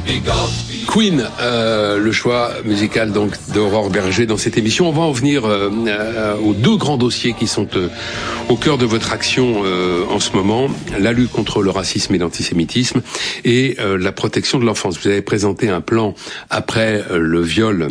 Queen, le choix musical donc d'Aurore Berger dans cette émission. On va en venir aux deux grands dossiers qui sont au cœur de votre action en ce moment, la lutte contre le racisme et l'antisémitisme et la protection de l'enfance. Vous avez présenté un plan après le viol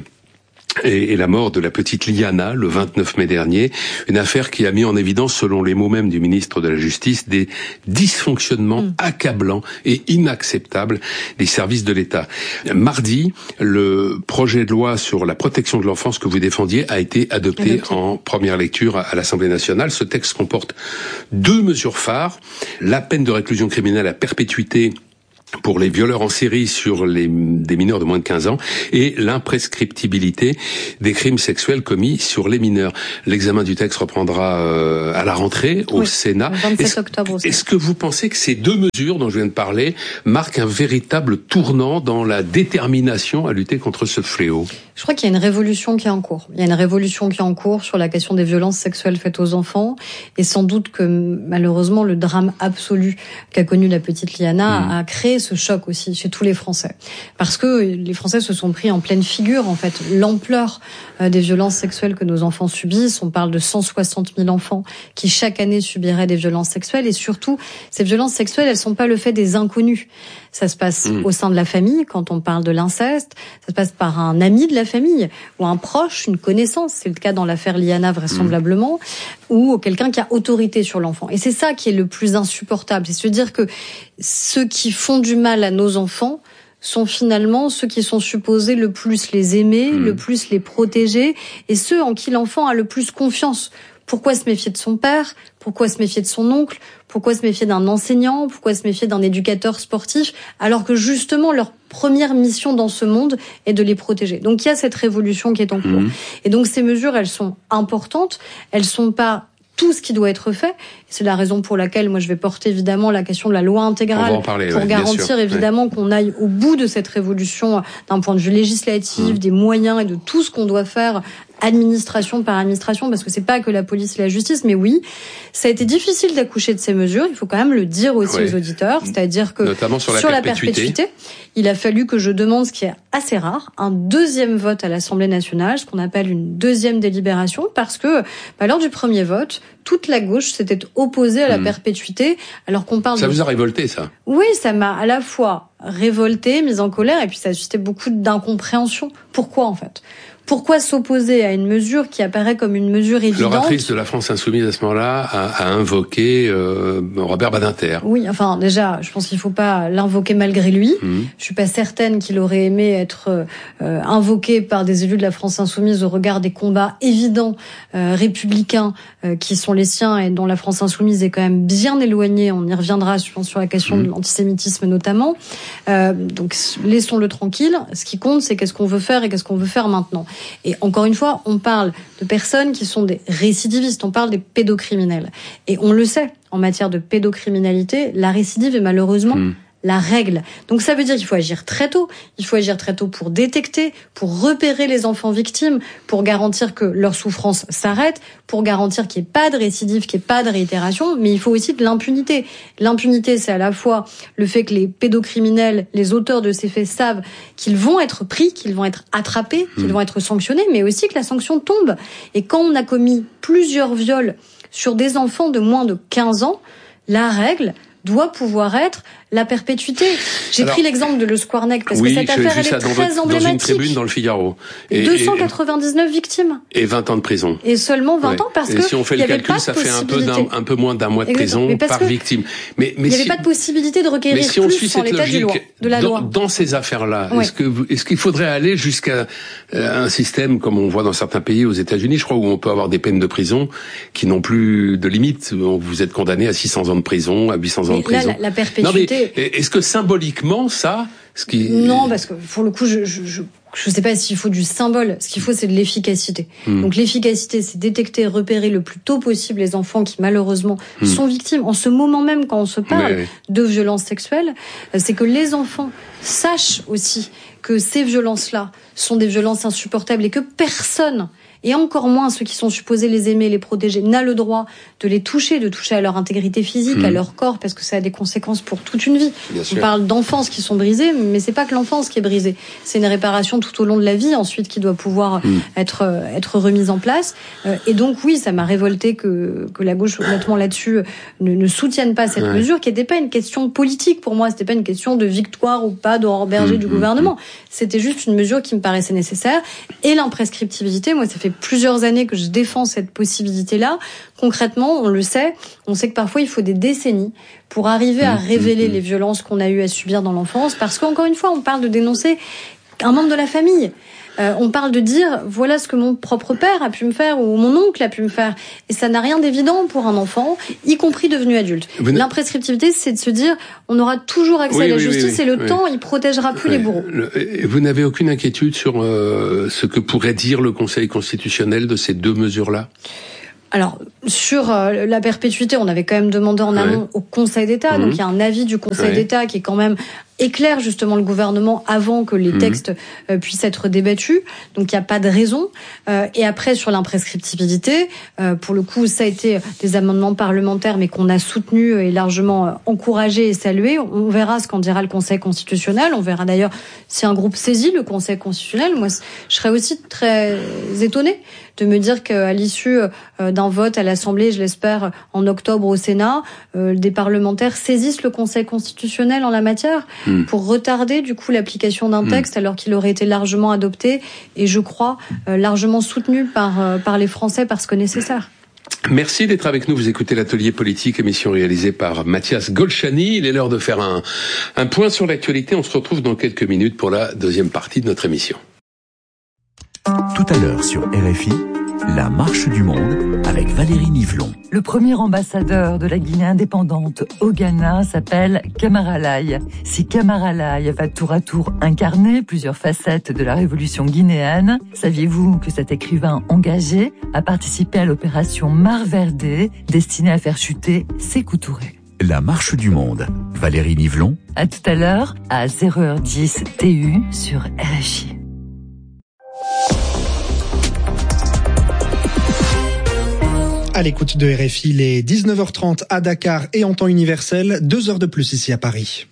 et la mort de la petite Liana le 29 mai dernier, une affaire qui a mis en évidence, selon les mots même du ministre de la Justice, des dysfonctionnements accablants et inacceptables des services de l'État. Mardi, le projet de loi sur la protection de l'enfance que vous défendiez a été adopté en première lecture à l'Assemblée nationale. Ce texte comporte deux mesures phares, la peine de réclusion criminelle à perpétuité pour les violeurs en série sur des mineurs de moins de 15 ans et l'imprescriptibilité des crimes sexuels commis sur les mineurs. L'examen du texte reprendra à la rentrée au Sénat. 27 octobre aussi. Est-ce que vous pensez que ces deux mesures dont je viens de parler marquent un véritable tournant dans la détermination à lutter contre ce fléau ? Je crois qu'il y a une révolution qui est en cours. Il y a une révolution qui est en cours sur la question des violences sexuelles faites aux enfants. Et sans doute que, malheureusement, le drame absolu qu'a connu la petite Liana a créé ce choc aussi chez tous les Français. Parce que les Français se sont pris en pleine figure, en fait, l'ampleur des violences sexuelles que nos enfants subissent. On parle de 160 000 enfants qui, chaque année, subiraient des violences sexuelles. Et surtout, ces violences sexuelles, elles sont pas le fait des inconnus. Ça se passe au sein de la famille, quand on parle de l'inceste. Ça se passe par un ami de la famille, ou un proche, une connaissance. C'est le cas dans l'affaire Liana, vraisemblablement, ou quelqu'un qui a autorité sur l'enfant. Et c'est ça qui est le plus insupportable. C'est se dire que ceux qui font du mal à nos enfants sont finalement ceux qui sont supposés le plus les aimer, le plus les protéger, et ceux en qui l'enfant a le plus confiance. Pourquoi se méfier de son père ? Pourquoi se méfier de son oncle ? Pourquoi se méfier d'un enseignant ? Pourquoi se méfier d'un éducateur sportif ? Alors que justement, leur première mission dans ce monde est de les protéger. Donc il y a cette révolution qui est en cours. Et donc ces mesures, elles sont importantes. Elles sont pas tout ce qui doit être fait. C'est la raison pour laquelle moi je vais porter évidemment la question de la loi intégrale pour garantir évidemment qu'on aille au bout de cette révolution d'un point de vue législatif, des moyens et de tout ce qu'on doit faire administration par administration, parce que c'est pas que la police et la justice, mais oui, ça a été difficile d'accoucher de ces mesures, il faut quand même le dire aussi aux auditeurs, c'est-à-dire que notamment sur la perpétuité, il a fallu que je demande, ce qui est assez rare, un deuxième vote à l'Assemblée nationale, ce qu'on appelle une deuxième délibération, parce que lors du premier vote, toute la gauche s'était opposée à la perpétuité, alors qu'on parle... Ça vous a révolté, ça ? Oui, ça m'a à la fois révolté, mise en colère, et puis ça a suscité beaucoup d'incompréhension. Pourquoi, en fait ? Pourquoi s'opposer à une mesure qui apparaît comme une mesure évidente ? L'oratrice de la France Insoumise à ce moment-là a invoqué Robert Badinter. Oui, enfin déjà, je pense qu'il faut pas l'invoquer malgré lui. Je suis pas certaine qu'il aurait aimé être invoqué par des élus de la France Insoumise au regard des combats évidents républicains qui sont les siens et dont la France Insoumise est quand même bien éloignée. On y reviendra, je pense, sur la question de l'antisémitisme notamment. Donc laissons-le tranquille. Ce qui compte, c'est qu'est-ce qu'on veut faire et qu'est-ce qu'on veut faire maintenant. Et encore une fois, on parle de personnes qui sont des récidivistes, on parle des pédocriminels. Et on le sait, en matière de pédocriminalité, la récidive est malheureusement la règle. Donc ça veut dire qu'il faut agir très tôt. Il faut agir très tôt pour détecter, pour repérer les enfants victimes, pour garantir que leur souffrance s'arrête, pour garantir qu'il n'y ait pas de récidive, qu'il n'y ait pas de réitération, mais il faut aussi de l'impunité. L'impunité, c'est à la fois le fait que les pédocriminels, les auteurs de ces faits savent qu'ils vont être pris, qu'ils vont être attrapés, qu'ils vont être sanctionnés, mais aussi que la sanction tombe. Et quand on a commis plusieurs viols sur des enfants de moins de 15 ans, la règle doit pouvoir être la perpétuité. J'ai pris l'exemple de Le Squarnec parce que cette affaire, elle est très emblématique. Dans une tribune dans le Figaro. 299 victimes. Et 20 ans de prison. Et seulement 20 ans parce que si on fait le calcul, ça fait un peu moins d'un mois de prison par victime. Mais il n'y avait pas de possibilité de requérir plus en l'état de la loi. Dans ces affaires-là, est-ce qu'il faudrait aller jusqu'à un système comme on voit dans certains pays aux États-Unis, je crois, où on peut avoir des peines de prison qui n'ont plus de limite. Vous êtes condamné à 600 ans de prison, à 800 ans de prison. Là, la perpétuité. Est-ce que symboliquement, ça, Non, parce que pour le coup, je sais pas s'il faut du symbole. Ce qu'il faut, c'est de l'efficacité. Donc l'efficacité, c'est détecter, repérer le plus tôt possible les enfants qui malheureusement sont victimes. En ce moment même, quand on se parle de violences sexuelles, c'est que les enfants sachent aussi que ces violences-là sont des violences insupportables et que personne et encore moins ceux qui sont supposés les aimer, les protéger, n'a le droit de les toucher, de toucher à leur intégrité physique, à leur corps, parce que ça a des conséquences pour toute une vie. On parle d'enfances qui sont brisées, mais c'est pas que l'enfance qui est brisée. C'est une réparation tout au long de la vie, ensuite, qui doit pouvoir être remise en place. Et donc, oui, ça m'a révolté que la gauche, honnêtement, là-dessus, ne soutienne pas cette mesure, qui n'était pas une question politique pour moi. C'était pas une question de victoire ou pas d'Aurore Berger du gouvernement. C'était juste une mesure qui me paraissait nécessaire. Et l'imprescriptibilité, moi, ça fait plusieurs années que je défends cette possibilité-là. Concrètement, on le sait, on sait que parfois il faut des décennies pour arriver à révéler les violences qu'on a eu à subir dans l'enfance, parce qu'encore une fois, on parle de dénoncer un membre de la famille. On parle de dire, voilà ce que mon propre père a pu me faire ou mon oncle a pu me faire. Et ça n'a rien d'évident pour un enfant, y compris devenu adulte. L'imprescriptibilité, c'est de se dire, on aura toujours accès à la justice et le temps, il protégera plus les bourreaux. Vous n'avez aucune inquiétude sur ce que pourrait dire le Conseil constitutionnel de ces deux mesures-là ? Alors, sur la perpétuité, on avait quand même demandé en amont au Conseil d'État. Donc, il y a un avis du Conseil d'État qui est quand même éclaire justement le gouvernement avant que les textes puissent être débattus. Donc, il n'y a pas de raison. Et après, sur l'imprescriptibilité, pour le coup, ça a été des amendements parlementaires, mais qu'on a soutenus et largement encouragés et salués. On verra ce qu'en dira le Conseil constitutionnel. On verra d'ailleurs si un groupe saisit le Conseil constitutionnel. Moi, je serais aussi très étonnée de me dire qu'à l'issue d'un vote à l'Assemblée, je l'espère en octobre au Sénat, des parlementaires saisissent le Conseil constitutionnel en la matière pour retarder du coup l'application d'un texte alors qu'il aurait été largement adopté et je crois largement soutenu par les Français parce que nécessaire. Merci d'être avec nous. Vous écoutez l'Atelier politique, émission réalisée par Mathias Golchani. Il est l'heure de faire un point sur l'actualité. On se retrouve dans quelques minutes pour la deuxième partie de notre émission. Tout à l'heure sur RFI, la marche du monde avec Valérie Nivelon. Le premier ambassadeur de la Guinée indépendante au Ghana s'appelle Camara Laye. Si Camara Laye va tour à tour incarner plusieurs facettes de la révolution guinéenne, saviez-vous que cet écrivain engagé a participé à l'opération Mar Verde destinée à faire chuter Sékou Touré? La marche du monde. Valérie Nivelon. À tout à l'heure, à 0h10 TU sur RFI. À l'écoute de RFI, les 19h30 à Dakar et en temps universel, 2 heures de plus ici à Paris.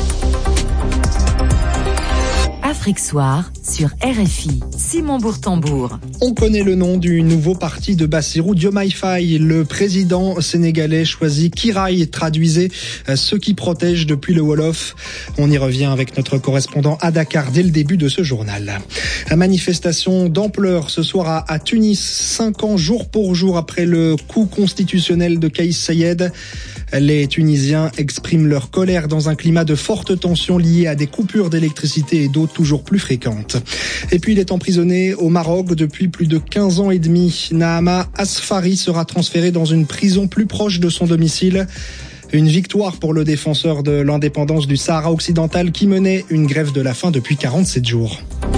Afrique Soir sur RFI. Simon Bourtambour. On connaît le nom du nouveau parti de Bassirou Diomaye Faye. Le président sénégalais choisit Kiraay, traduisez ceux qui protègent depuis le Wolof. On y revient avec notre correspondant à Dakar dès le début de ce journal. La manifestation d'ampleur ce soir à Tunis, 5 ans jour pour jour après le coup constitutionnel de Kais Saied. Les Tunisiens expriment leur colère dans un climat de forte tension lié à des coupures d'électricité et d'eau toujours plus fréquentes. Et puis il est emprisonné au Maroc depuis plus de 15 ans et demi. Nahama Asfari sera transféré dans une prison plus proche de son domicile. Une victoire pour le défenseur de l'indépendance du Sahara occidental qui menait une grève de la faim depuis 47 jours.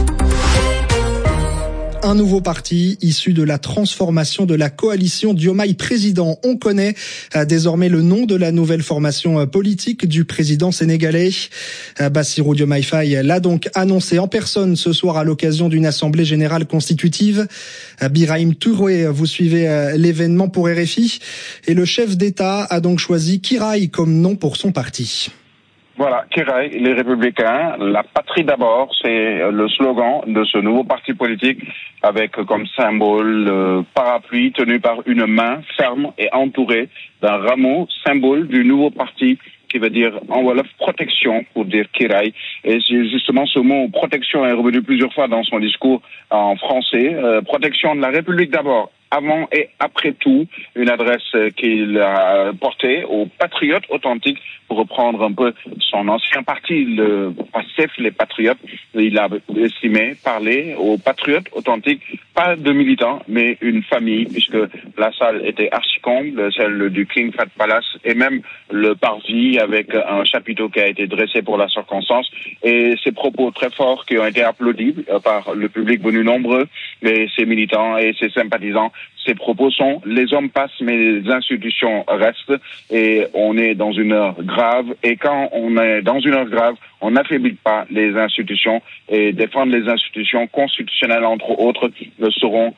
Un nouveau parti issu de la transformation de la coalition Diomaye président. On connaît désormais le nom de la nouvelle formation politique du président sénégalais. Bassirou Diomaye Faye l'a donc annoncé en personne ce soir à l'occasion d'une assemblée générale constitutive. Birahim Touré, vous suivez l'événement pour RFI. Et le chef d'État a donc choisi Kiraay comme nom pour son parti. Voilà, Kiraay, les Républicains, la patrie d'abord, c'est le slogan de ce nouveau parti politique avec comme symbole le parapluie tenu par une main ferme et entourée d'un rameau, symbole du nouveau parti qui veut dire en wolof protection pour dire Kiraay. Et justement ce mot protection est revenu plusieurs fois dans son discours en français. Protection de la République d'abord. Avant et après tout, une adresse qu'il a portée aux patriotes authentiques, pour reprendre un peu son ancien parti, le PASTEF, les patriotes. Il a estimé parler aux patriotes authentiques, pas de militants, mais une famille, puisque la salle était archi-comble, celle du King Fahd Palace, et même le parvis avec un chapiteau qui a été dressé pour la circonstance. Et ces propos très forts qui ont été applaudis par le public venu nombreux, et ses militants et ses sympathisants, ses propos sont les hommes passent mais les institutions restent, et on est dans une heure grave, et quand on est dans une heure grave, on n'affaiblit pas les institutions, et défendre les institutions constitutionnelles entre autres seront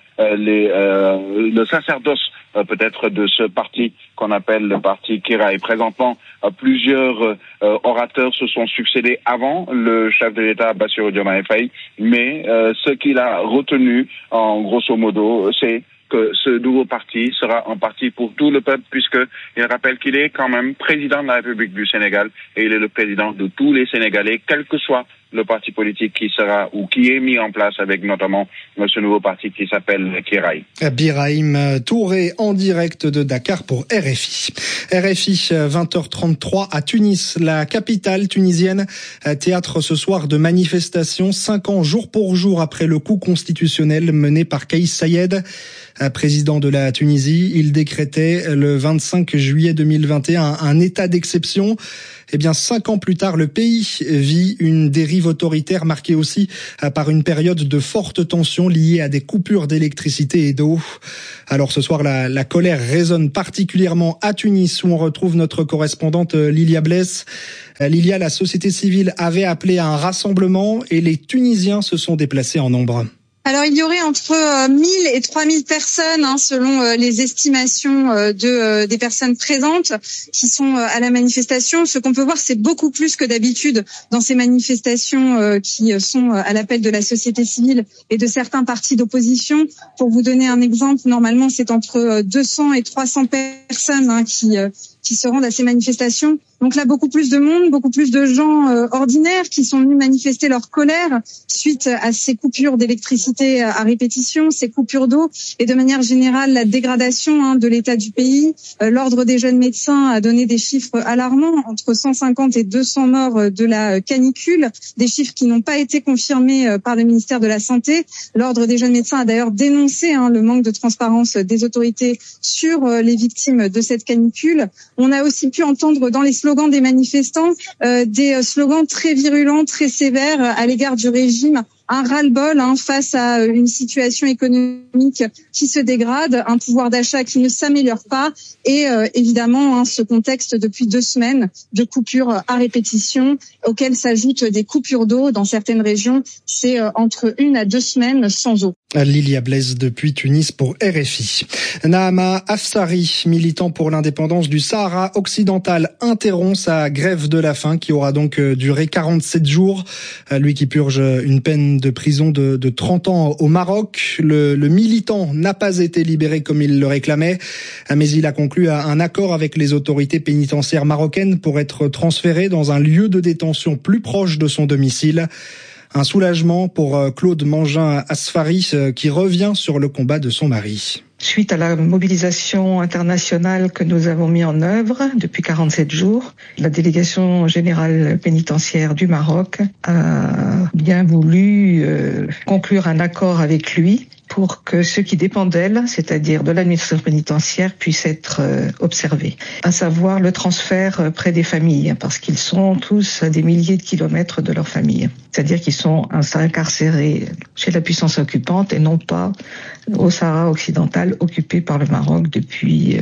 le sacerdoce peut-être de ce parti qu'on appelle le parti Kiraï. Présentement, plusieurs orateurs se sont succédés avant le chef de l'État Bassirou Diomaye Faye, mais ce qu'il a retenu en grosso modo, c'est que ce nouveau parti sera un parti pour tout le peuple, puisqu'il rappelle qu'il est quand même président de la République du Sénégal, et il est le président de tous les Sénégalais, quel que soit le parti politique qui sera ou qui est mis en place, avec notamment ce nouveau parti qui s'appelle Kiraï. Birahim Touré en direct de Dakar pour RFI. RFI 20h33 à Tunis, la capitale tunisienne, théâtre ce soir de manifestations 5 ans jour pour jour après le coup constitutionnel mené par Kais Saied, président de la Tunisie. Il décrétait le 25 juillet 2021 un état d'exception. Eh bien, 5 ans plus tard, le pays vit une dérive autoritaire marquée aussi par une période de fortes tensions liées à des coupures d'électricité et d'eau. Alors ce soir, la colère résonne particulièrement à Tunis, où on retrouve notre correspondante Lilia Bless. Lilia, la société civile avait appelé à un rassemblement et les Tunisiens se sont déplacés en nombre. Alors, il y aurait entre 1000 et 3000 personnes, selon les estimations des personnes présentes qui sont à la manifestation. Ce qu'on peut voir, c'est beaucoup plus que d'habitude dans ces manifestations qui sont à l'appel de la société civile et de certains partis d'opposition. Pour vous donner un exemple, normalement, c'est entre 200 et 300 personnes qui se rendent à ces manifestations. Donc là, beaucoup plus de monde, beaucoup plus de gens ordinaires qui sont venus manifester leur colère suite à ces coupures d'électricité à répétition, ces coupures d'eau et de manière générale la dégradation de l'état du pays. L'Ordre des jeunes médecins a donné des chiffres alarmants, entre 150 et 200 morts de la canicule, des chiffres qui n'ont pas été confirmés par le ministère de la Santé. L'Ordre des jeunes médecins a d'ailleurs dénoncé le manque de transparence des autorités sur les victimes de cette canicule. On a aussi pu entendre dans les slogans des manifestants des slogans très virulents, très sévères à l'égard du régime. Un ras-le-bol face à une situation économique qui se dégrade, un pouvoir d'achat qui ne s'améliore pas et évidemment ce contexte depuis 2 semaines de coupures à répétition auxquelles s'ajoutent des coupures d'eau dans certaines régions. C'est entre 1 à 2 semaines sans eau. Lilia Blaise depuis Tunis pour RFI. Nahama Afsari, militant pour l'indépendance du Sahara occidental, interrompt sa grève de la faim qui aura donc duré 47 jours. Lui qui purge une peine de prison de 30 ans au Maroc. Le militant n'a pas été libéré comme il le réclamait, mais il a conclu un accord avec les autorités pénitentiaires marocaines pour être transféré dans un lieu de détention plus proche de son domicile. Un soulagement pour Claude Mangin Asfari qui revient sur le combat de son mari. Suite à la mobilisation internationale que nous avons mis en œuvre depuis 47 jours, la délégation générale pénitentiaire du Maroc a bien voulu conclure un accord avec lui pour que ceux qui dépendent d'elle, c'est-à-dire de l'administration pénitentiaire, puissent être observés. À savoir le transfert près des familles, parce qu'ils sont tous à des milliers de kilomètres de leur famille. C'est-à-dire qu'ils sont incarcérés chez la puissance occupante et non pas au Sahara occidental occupé par le Maroc depuis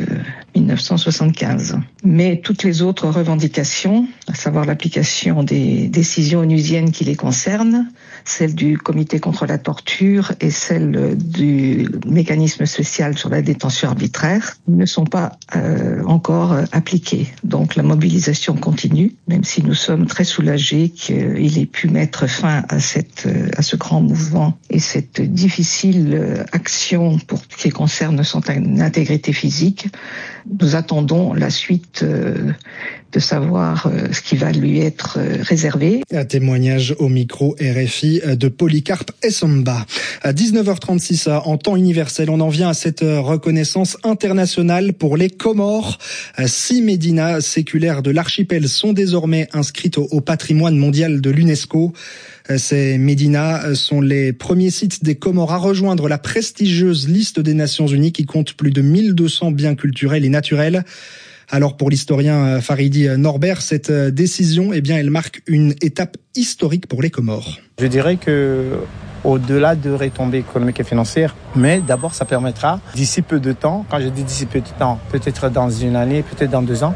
1975. Mais toutes les autres revendications, à savoir l'application des décisions onusiennes qui les concernent, celle du comité contre la torture et celle du mécanisme spécial sur la détention arbitraire, ne sont pas encore appliquées. Donc la mobilisation continue, même si nous sommes très soulagés qu'il ait pu mettre fin à ce grand mouvement et cette difficile action pour ce qui concerne son intégrité physique. Nous attendons la suite de savoir ce qui va lui être réservé. Un témoignage au micro RFI de Polycarpe Essamba. À 19h36 en temps universel, on en vient à cette reconnaissance internationale pour les Comores. 6 médinas séculaires de l'archipel sont désormais inscrites au patrimoine mondial de l'UNESCO. Ces médinas sont les premiers sites des Comores à rejoindre la prestigieuse liste des Nations Unies qui compte plus de 1200 biens culturels et naturels. Alors pour l'historien Faridi Norbert, cette décision, elle marque une étape historique pour les Comores. Je dirais que au-delà de retombées économiques et financières. Mais d'abord, ça permettra, d'ici peu de temps, quand je dis d'ici peu de temps, peut-être dans une année, peut-être dans 2 ans,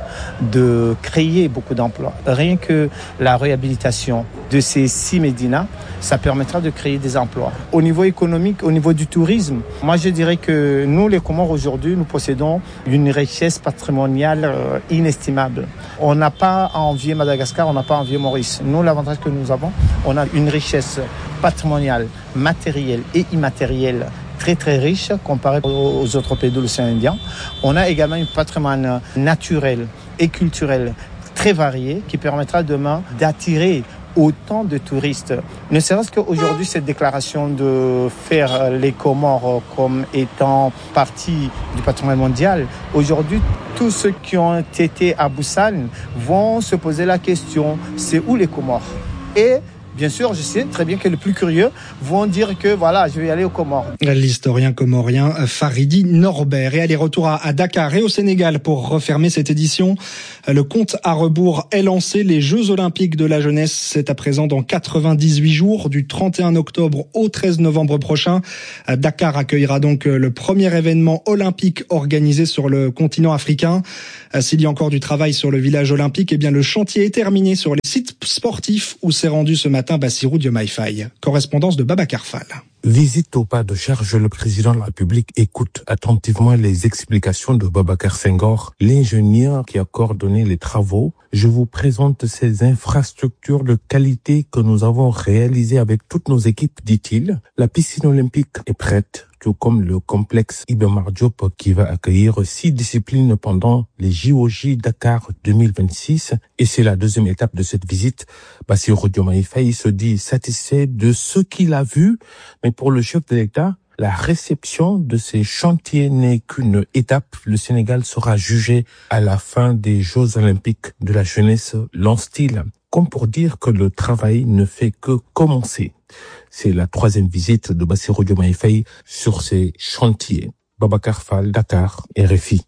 de créer beaucoup d'emplois. Rien que la réhabilitation de ces 6 médinas, ça permettra de créer des emplois. Au niveau économique, au niveau du tourisme, moi je dirais que nous, les Comores, aujourd'hui, nous possédons une richesse patrimoniale inestimable. On n'a pas à envier Madagascar, on n'a pas à envier Maurice. Nous, l'avantage que nous avons, on a une richesse patrimoniale, matérielle et immatérielle très très riche comparé aux autres pays de l'océan Indien. On a également un patrimoine naturel et culturel très varié qui permettra demain d'attirer autant de touristes. Ne serait-ce qu'aujourd'hui, cette déclaration de faire les Comores comme étant partie du patrimoine mondial, aujourd'hui, tous ceux qui ont été à Busan vont se poser la question, c'est où les Comores ? Et bien sûr, je sais très bien que les plus curieux vont dire que voilà, je vais aller aux Comores. L'historien comorien Faridi Norbert. Et allez, retour à Dakar et au Sénégal pour refermer cette édition. Le compte à rebours est lancé. Les Jeux Olympiques de la jeunesse, c'est à présent dans 98 jours, du 31 octobre au 13 novembre prochain. Dakar accueillera donc le premier événement olympique organisé sur le continent africain. S'il y a encore du travail sur le village olympique, eh bien le chantier est terminé sur les sites sportifs où s'est rendu ce matin Bassirou Diomaye Faye. Correspondance de Babacar Fall. Visite au pas de charge, le président de la République écoute attentivement les explications de Babacar Senghor, l'ingénieur qui a coordonné les travaux. Je vous présente ces infrastructures de qualité que nous avons réalisées avec toutes nos équipes, dit-il. La piscine olympique est prête, tout comme le complexe Iba Mar Diop qui va accueillir 6 disciplines pendant les JOJ Dakar 2026. Et c'est la deuxième étape de cette visite. Bassirou Diomaye Faye se dit satisfait de ce qu'il a vu, mais pour le chef de l'État, la réception de ces chantiers n'est qu'une étape. Le Sénégal sera jugé à la fin des Jeux Olympiques de la jeunesse, lance-t-il, comme pour dire que le travail ne fait que commencer. C'est la 3e visite de Bassirou Diomaye Faye sur ces chantiers. Babacar Fall, Dakar, RFI.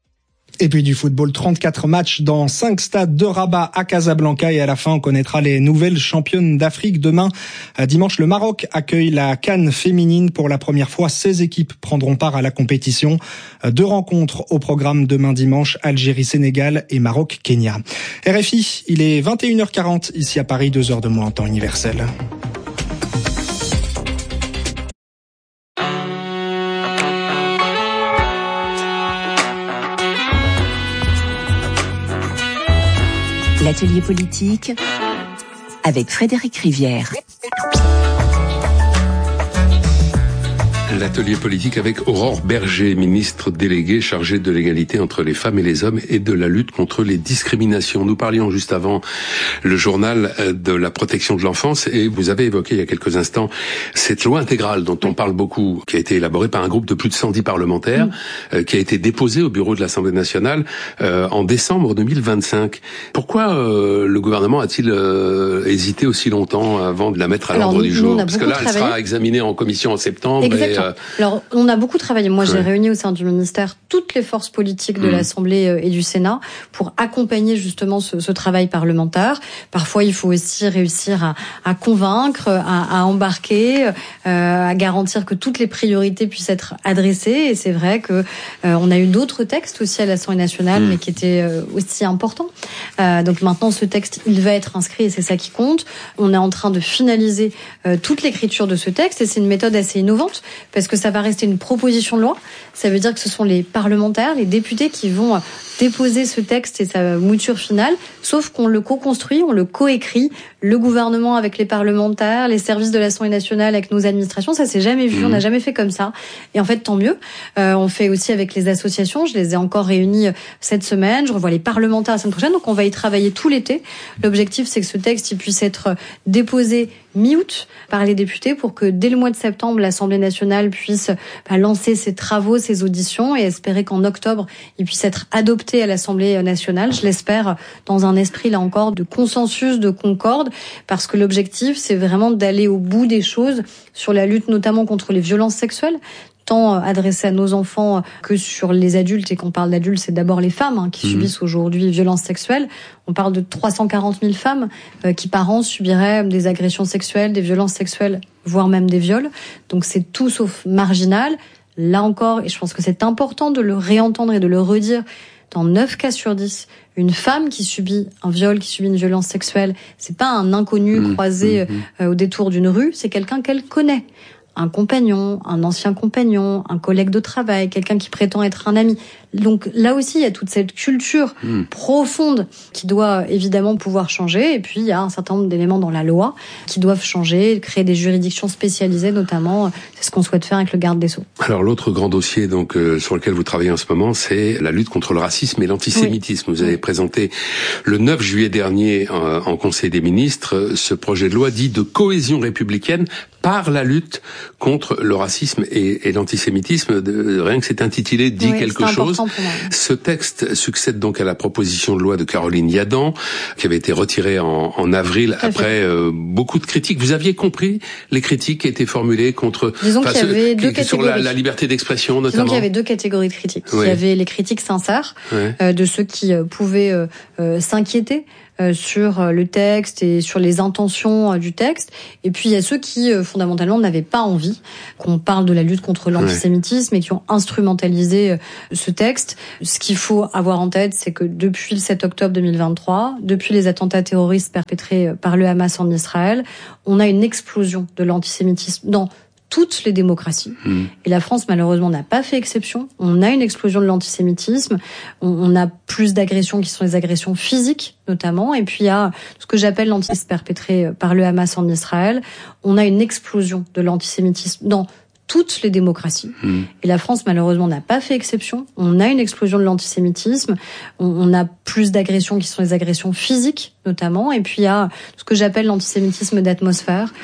Et puis du football, 34 matchs dans 5 stades de Rabat à Casablanca. Et à la fin, on connaîtra les nouvelles championnes d'Afrique. Demain, dimanche, le Maroc accueille la CAN féminine. Pour la première fois, 16 équipes prendront part à la compétition. 2 rencontres au programme demain dimanche, Algérie-Sénégal et Maroc-Kenya. RFI, il est 21h40 ici à Paris, 2 heures de moins en temps universel. L'atelier politique avec Frédéric Rivière. L'atelier politique avec Aurore Berger, ministre déléguée chargée de l'égalité entre les femmes et les hommes et de la lutte contre les discriminations. Nous parlions juste avant le journal de la protection de l'enfance et vous avez évoqué il y a quelques instants cette loi intégrale dont on parle beaucoup, qui a été élaborée par un groupe de plus de 110 parlementaires, qui a été déposée au bureau de l'Assemblée nationale en décembre 2025. Pourquoi le gouvernement a-t-il hésité aussi longtemps avant de la mettre à l'ordre du jour? Parce que là, elle sera examinée en commission en septembre. Exactement. Alors, on a beaucoup travaillé. Moi, j'ai réuni au sein du ministère toutes les forces politiques de l'Assemblée et du Sénat pour accompagner justement ce travail parlementaire. Parfois, il faut aussi réussir à convaincre, à embarquer, à garantir que toutes les priorités puissent être adressées. Et c'est vrai que on a eu d'autres textes aussi à l'Assemblée nationale, mais qui étaient aussi importants. Donc maintenant, ce texte, il va être inscrit et c'est ça qui compte. On est en train de finaliser toute l'écriture de ce texte et c'est une méthode assez innovante parce que ça va rester une proposition de loi. Ça veut dire que ce sont les parlementaires, les députés qui vont déposer ce texte et sa mouture finale, sauf qu'on le co-construit, on le co-écrit, le gouvernement avec les parlementaires, les services de l'Assemblée nationale avec nos administrations. Ça s'est jamais vu, on n'a jamais fait comme ça. Et en fait, tant mieux. On fait aussi avec les associations. Je les ai encore réunies cette semaine. Je revois les parlementaires la semaine prochaine. Donc, on va y travailler tout l'été. L'objectif, c'est que ce texte il puisse être déposé mi-août par les députés pour que dès le mois de septembre, l'Assemblée nationale puisse lancer ses travaux, ses auditions et espérer qu'en octobre, il puisse être adopté à l'Assemblée nationale. Je l'espère dans un esprit, là encore, de consensus, de concorde, parce que l'objectif, c'est vraiment d'aller au bout des choses sur la lutte notamment contre les violences sexuelles. tant adressée à nos enfants que sur les adultes. Et quand on parle d'adultes, c'est d'abord les femmes qui subissent aujourd'hui violences sexuelles. On parle de 340 000 femmes qui par an subiraient des agressions sexuelles, des violences sexuelles, voire même des viols. Donc c'est tout sauf marginal. Là encore, et je pense que c'est important de le réentendre et de le redire, dans 9 cas sur 10, une femme qui subit un viol, qui subit une violence sexuelle, c'est pas un inconnu croisé au détour d'une rue, c'est quelqu'un qu'elle connaît. Un compagnon, un ancien compagnon, un collègue de travail, quelqu'un qui prétend être un ami. Donc là aussi, il y a toute cette culture profonde qui doit évidemment pouvoir changer. Et puis, il y a un certain nombre d'éléments dans la loi qui doivent changer, créer des juridictions spécialisées notamment. C'est ce qu'on souhaite faire avec le garde des Sceaux. Alors, l'autre grand dossier sur lequel vous travaillez en ce moment, c'est la lutte contre le racisme et l'antisémitisme. Vous avez présenté le 9 juillet dernier en Conseil des ministres ce projet de loi dit de cohésion républicaine par la lutte contre le racisme et l'antisémitisme. Rien que c'est intitulé dit quelque chose. Ce texte succède donc à la proposition de loi de Caroline Yadan, qui avait été retirée en avril après beaucoup de critiques. Vous aviez compris les critiques qui étaient formulées contre qu'il y avait deux catégories. Sur la liberté d'expression notamment. Disons qu'il y avait 2 catégories de critiques. Il y avait les critiques sincères de ceux qui pouvaient s'inquiéter sur le texte et sur les intentions du texte. Et puis il y a ceux qui fondamentalement n'avaient pas envie qu'on parle de la lutte contre l'antisémitisme et qui ont instrumentalisé ce texte. Ce qu'il faut avoir en tête, c'est que depuis le 7 octobre 2023, depuis les attentats terroristes perpétrés par le Hamas en Israël, on a une explosion de l'antisémitisme dans toutes les démocraties. Et la France, malheureusement, n'a pas fait exception. On a une explosion de l'antisémitisme. On a plus d'agressions qui sont des agressions physiques, notamment. Et puis, il y a ce que j'appelle l'antisémitisme perpétré par le Hamas en Israël. On a une explosion de l'antisémitisme dans toutes les démocraties. Et la France, malheureusement, n'a pas fait exception. On a une explosion de l'antisémitisme. On a plus d'agressions qui sont des agressions physiques, notamment. Et puis, il y a ce que j'appelle l'antisémitisme d'atmosphère.